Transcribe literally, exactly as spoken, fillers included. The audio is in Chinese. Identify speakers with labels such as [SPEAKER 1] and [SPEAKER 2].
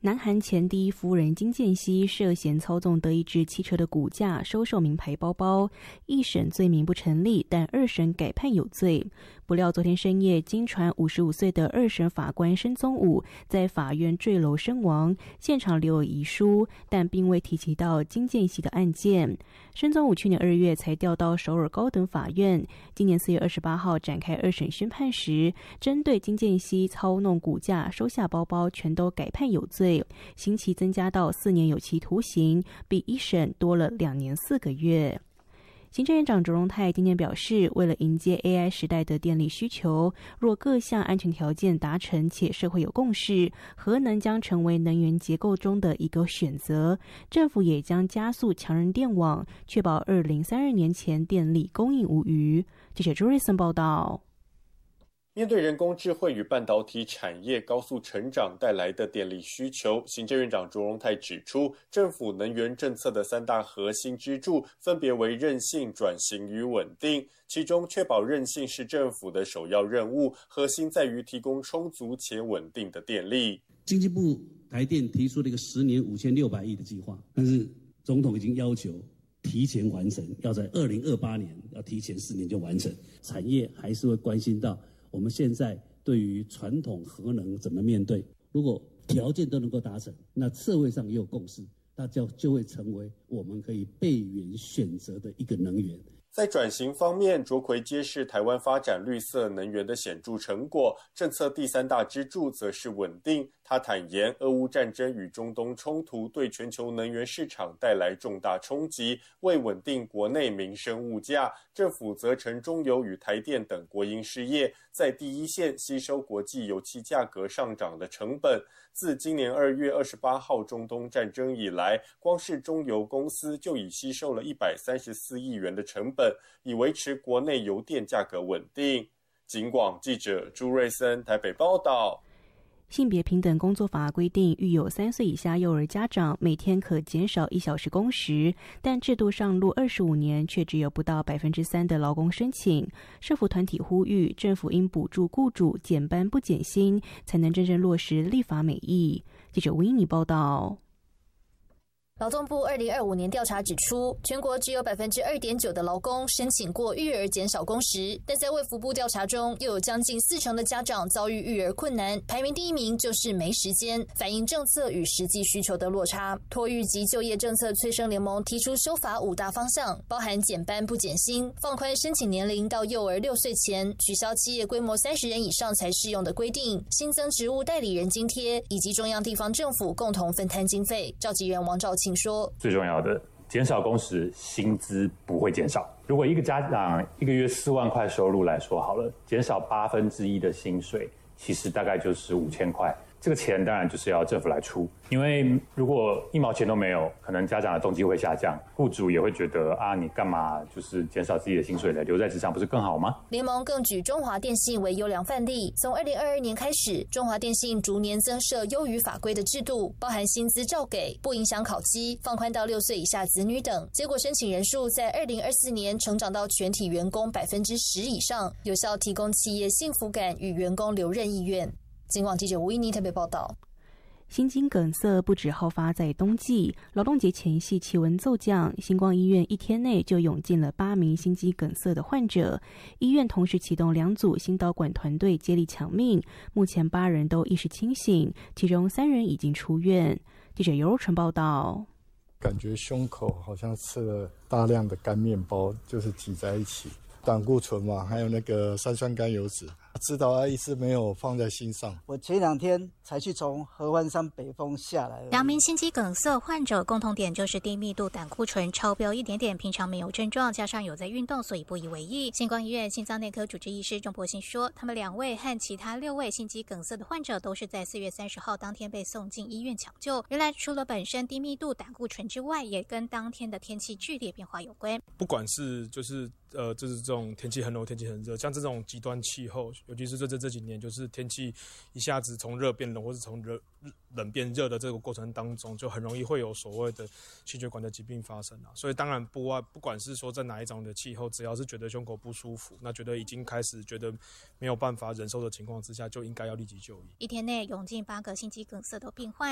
[SPEAKER 1] 南韩前第一夫人金建熙涉嫌操纵德意志汽车的股价收受名牌包包，一审罪名不成立，但二审改判有罪。不料昨天深夜，经传五十五岁的二审法官申宗武在法院坠楼身亡，现场留有遗书，但并未提及到金建熙的案件。申宗武去年二月才调到首尔高等法院，今年四月二十八号展开二审宣判时，针对金建熙操弄股价收下包包，全都改判有罪。刑期增加到四年有期徒刑，比一审多了两年四个月。行政院长卓荣泰今天表示，为了迎接 A I 时代的电力需求，若各项安全条件达成且社会有共识，核能将成为能源结构中的一个选择。政府也将加速强韧电网，确保二零三二年前电力供应无虞。记者朱瑞森报道。
[SPEAKER 2] 面对人工智慧与半导体产业高速成长带来的电力需求，行政院长卓荣泰指出，政府能源政策的三大核心支柱分别为韧性、转型与稳定，其中确保韧性是政府的首要任务，核心在于提供充足且稳定的电力。
[SPEAKER 3] 经济部台电提出了一个十年五千六百亿的计划，但是总统已经要求提前完成，要在二零二八年要提前四年就完成。产业还是会关心到我们现在对于传统核能怎么面对？如果条件都能够达成，那社会上也有共识，那就就会成为我们可以备援选择的一个能源。
[SPEAKER 2] 在转型方面，卓奎揭示台湾发展绿色能源的显著成果，政策第三大支柱则是稳定。他坦言，俄乌战争与中东冲突对全球能源市场带来重大冲击，为稳定国内民生物价，政府责成中油与台电等国营事业在第一线吸收国际油气价格上涨的成本。自今年二月二十八号中东战争以来，光是中油公司就已吸收了一百三十四亿元的成本，以维持国内油电价格稳定。警广记者朱瑞森台北报道。
[SPEAKER 1] 性别平等工作法规定，育有三岁以下幼儿家长每天可减少一小时工时，但制度上路二十五年，却只有不到百分之三的劳工申请。社福团体呼吁，政府应补助雇主减班不减薪，才能真正落实立法美意。记者吴依妮报道。
[SPEAKER 4] 劳动部二零二五年调查指出，全国只有百分之二点九的劳工申请过育儿减少工时，但在卫福部调查中，又有将近四成的家长遭遇育儿困难，排名第一名就是没时间，反映政策与实际需求的落差。托育及就业政策催生联盟提出修法五大方向，包含减班不减薪、放宽申请年龄到幼儿六岁前、取消企业规模三十人以上才适用的规定、新增职务代理人津贴，以及中央地方政府共同分摊经费。召集人王兆庆请说，
[SPEAKER 5] 最重要的，减少工时，薪资不会减少。如果一个家长一个月四万块收入来说好了，减少八分之一的薪水，其实大概就是五千块。这个钱当然就是要政府来出，因为如果一毛钱都没有，可能家长的动机会下降，雇主也会觉得啊，你干嘛就是减少自己的薪水来留在职场，不是更好吗？
[SPEAKER 4] 联盟更举中华电信为优良范例，从二零二二年开始，中华电信逐年增设优于法规的制度，包含薪资照给、不影响考绩、放宽到六岁以下子女等。结果申请人数在二零二四年成长到全体员工百分之十以上，有效提供企业幸福感与员工留任意愿。警广记者吴依妮特别报道。
[SPEAKER 1] 心肌梗塞不止好发在冬季，劳动节前夕气温骤降，星光医院一天内就涌进了八名心肌梗塞的患者。医院同时启动两组心导管团队接力抢命，目前八人都意识清醒，其中三人已经出院。记者尤若纯报道。
[SPEAKER 6] 感觉胸口好像吃了大量的干面包，就是挤在一起。胆固醇嘛，还有那个三酸甘油酯，知道他一直没有放在心上。
[SPEAKER 7] 我前两天才去从合欢山北峰下来。
[SPEAKER 8] 两名心肌梗塞患者共同点就是低密度胆固醇超标一点点，平常没有症状，加上有在运动，所以不以为意。星光医院心脏内科主治医师钟柏兴说，他们两位和其他六位心肌梗塞的患者都是在四月三十号当天被送进医院抢救。原来除了本身低密度胆固醇之外，也跟当天的天气剧烈变化有关。
[SPEAKER 9] 不管是就是呃，就是这种天气很冷、天气很热，像这种极端气候，尤其是这这这几年，就是天气一下子从热变冷，或是从热冷变热的这个过程当中，就很容易会有所谓的心血管的疾病发生啊。所以当然不外，不管是说在哪一种的气候，只要是觉得胸口不舒服，那觉得已经开始觉得没有办法忍受的情况之下，就应该要立即就医。
[SPEAKER 8] 一天内涌进八个心肌梗塞的病患，